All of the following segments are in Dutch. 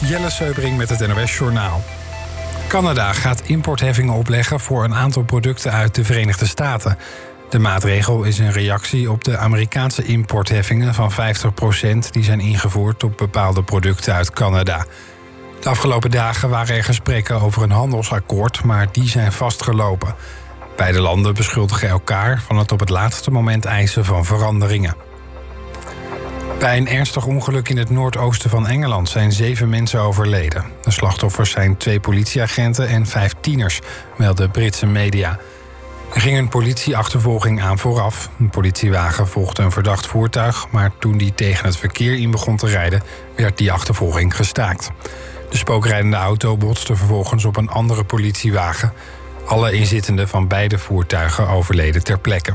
Jelle Seubring met het NOS Journaal. Canada gaat importheffingen opleggen voor een aantal producten uit de Verenigde Staten. De maatregel is een reactie op de Amerikaanse importheffingen van 50% die zijn ingevoerd op bepaalde producten uit Canada. De afgelopen dagen waren er gesprekken over een handelsakkoord, maar die zijn vastgelopen. Beide landen beschuldigen elkaar van het op het laatste moment eisen van veranderingen. Bij een ernstig ongeluk in het noordoosten van Engeland zijn 7 mensen overleden. De slachtoffers zijn 2 politieagenten en 5 tieners, melden Britse media. Er ging een politieachtervolging aan vooraf. Een politiewagen volgde een verdacht voertuig, maar toen die tegen het verkeer in begon te rijden, werd die achtervolging gestaakt. De spookrijdende auto botste vervolgens op een andere politiewagen. Alle inzittenden van beide voertuigen overleden ter plekke.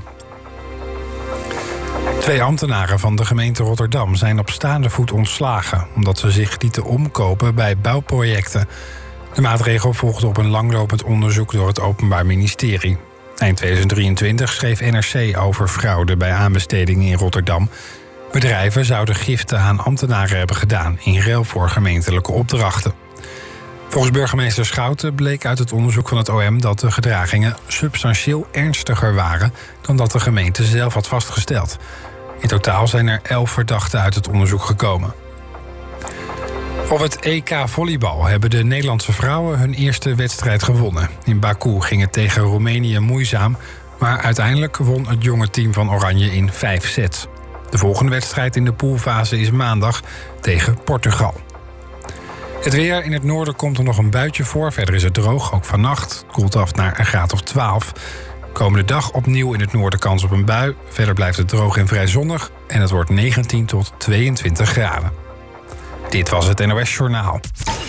2 ambtenaren van de gemeente Rotterdam zijn op staande voet ontslagen, omdat ze zich lieten omkopen bij bouwprojecten. De maatregel volgde op een langlopend onderzoek door het Openbaar Ministerie. Eind 2023 schreef NRC over fraude bij aanbestedingen in Rotterdam. Bedrijven zouden giften aan ambtenaren hebben gedaan in ruil voor gemeentelijke opdrachten. Volgens burgemeester Schouten bleek uit het onderzoek van het OM dat de gedragingen substantieel ernstiger waren dan dat de gemeente zelf had vastgesteld. In totaal zijn er 11 verdachten uit het onderzoek gekomen. Op het EK volleybal hebben de Nederlandse vrouwen hun eerste wedstrijd gewonnen. In Baku ging het tegen Roemenië moeizaam, maar uiteindelijk won het jonge team van Oranje in 5 sets. De volgende wedstrijd in de poolfase is maandag tegen Portugal. Het weer: in het noorden komt er nog een buitje voor. Verder is het droog, ook vannacht. Het koelt af naar een graad of 12. Komende dag opnieuw in het noorden kans op een bui. Verder blijft het droog en vrij zonnig. En het wordt 19 tot 22 graden. Dit was het NOS Journaal.